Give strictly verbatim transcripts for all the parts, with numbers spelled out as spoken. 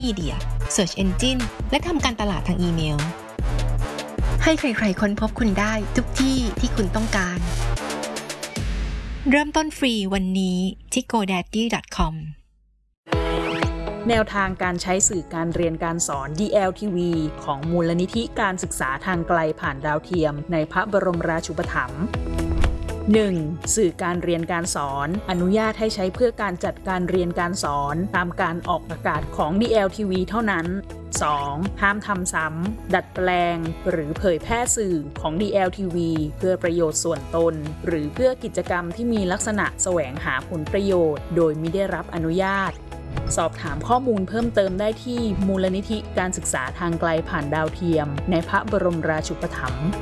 มีเดีย Search Engine และทำการตลาดทางอีเมลให้ใครๆค้นพบคุณได้ทุกที่ที่คุณต้องการเริ่มต้นฟรีวันนี้ที่ โกแดดดี้ ดอท คอมแนวทางการใช้สื่อการเรียนการสอน ดี แอล ที วี ของมูลนิธิการศึกษาทางไกลผ่านดาวเทียมในพระบรมราชูปถัมภ์ หนึ่ง. สื่อการเรียนการสอนอนุญาตให้ใช้เพื่อการจัดการเรียนการสอนตามการออกอากาศของ ดี แอล ที วี เท่านั้น สอง. ห้ามทำซ้ำดัดแปลงหรือเผยแพร่สื่อของ ดี แอล ที วี เพื่อประโยชน์ส่วนตนหรือเพื่อกิจกรรมที่มีลักษณะแสวงหาผลประโยชน์โดยมิได้รับอนุญาตสอบถามข้อมูลเพิ่มเติมได้ที่มูลนิธิการศึกษาทางไกลผ่านดาวเทียมในพระบรมราชูปถัมภ์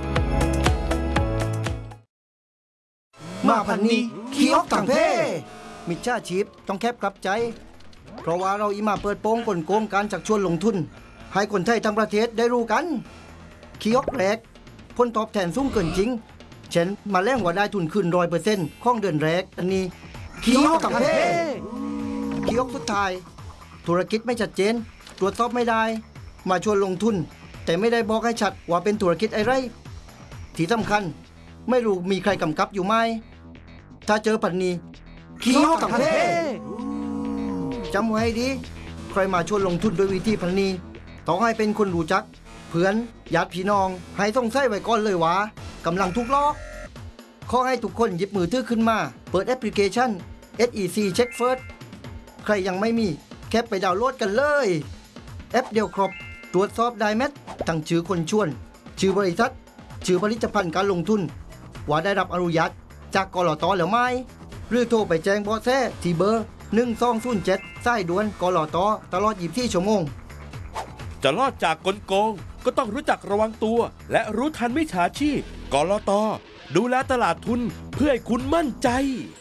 มาพันนี้ขี้ออกต่างเพมิจฉาชีพต้องแคบกลับใจเพราะว่าเราอีมาเปิดโปงกลโกงการจักชวนลงทุนให้คนไทยทั้งประเทศได้รู้กันขี้ออกแรกผลตอบแทนสูงเกินจริงเช่นมาแล้งว่าได้ทุนคืน ร้อยเปอร์เซ็นต์ ของเดือนแรกอันนี้ขี้ออกต่างเพขี้ออกสุดท้ายธุรกิจไม่ชัดเจนตรวจสอบไม่ได้มาชวนลงทุนแต่ไม่ได้บอกให้ชัดว่าเป็นธุรกิจอะไรที่สำคัญไม่รู้มีใครกำกับอยู่ไหมถ้าเจอปันนี้ขี้ออกต่างเพจำไว้ให้ดีใครมาชวนลงทุนโดยวิธีพันนี้ต้องให้เป็นคนรู้จักเพื่อนญาติพี่น้องให้ต้องใส่ไว้ก่อนเลยว่ากำลังถูกลอกขอให้ทุกคนหยิบมือถือขึ้นมาเปิดแอปพลิเคชัน เอส อี ซี Check First ใครยังไม่มีแค่ไปดาวน์โหลดกันเลยแอปเดียวครบตรวจสอบได้แม้ตั้งชื่อคนชวนชื่อบริษัทชื่อผลิตภัณฑ์การลงทุนว่าได้รับอนุญาตจากกลต.หรือไม่หรือโทรไปแจ้งเบาะแสที่เบอร์หนึ่งสองศูนย์เจ็ดสายด่วนกลต.ตลอดยี่สิบสี่ชั่วโมงจะรอดจากกลโกงก็ต้องรู้จักระวังตัวและรู้ทันมิจฉาชีพกลต.ดูแลตลาดทุนเพื่อให้คุณมั่นใจ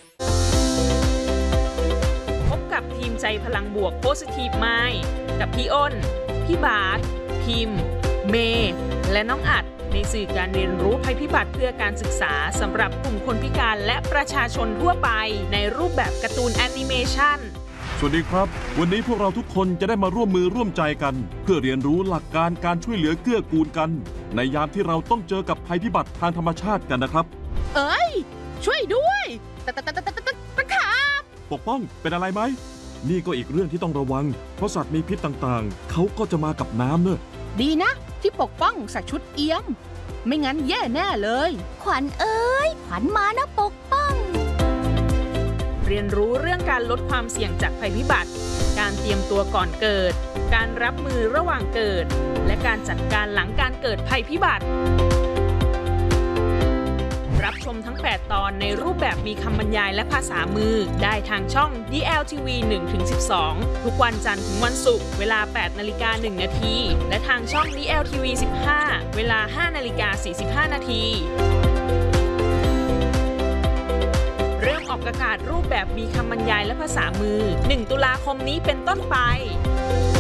พบกับทีมใจพลังบวก Positive Mind กับพี่อ้นพี่บาสพิมพ์เมย์และน้องอัดในสื่อการเรียนรู้ภัยพิบัติเพื่อการศึกษาสำหรับกลุ่มคนพิการและประชาชนทั่วไปในรูปแบบการ์ตูนแอนิเมชันสวัสดีครับวันนี้พวกเราทุกคนจะได้มาร่วมมือร่วมใจกันเพื่อเรียนรู้หลักการการช่วยเหลือเกื้อกูลกันในยามที่เราต้องเจอกับภัยพิบัติทางธรรมชาติกันนะครับเอ้ยช่วยด้วยตะตะตะตะตะตะตะครับปกป้องเป็นอะไรไหมนี่ก็อีกเรื่องที่ต้องระวังเพราะสัตว์มีพิษต่างๆเขาก็จะมากับน้ำเนอะดีนะที่ปกป้องใส่ชุดเอี้ยมไม่งั้นแย่แน่เลยขวัญเอ้ยขวัญมานะปกป้องเรียนรู้เรื่องการลดความเสี่ยงจากภัยพิบัติการเตรียมตัวก่อนเกิดการรับมือระหว่างเกิดและการจัดการหลังการเกิดภัยพิบัติรับชมทั้งแปดตอนในรูปแบบมีคำบรรยายและภาษามือได้ทางช่อง ดี แอล ที วี หนึ่งถึงสิบสอง ทุกวันจันทร์ถึงวันศุกร์เวลา แปดนาฬิกาหนึ่งนาทีและทางช่อง ดี แอล ที วี สิบห้า เวลา ห้านาฬิกาสี่สิบห้านาทีเริ่มออกอากาศรูปแบบมีคำบรรยายและภาษามือหนึ่งตุลาคมนี้เป็นต้นไป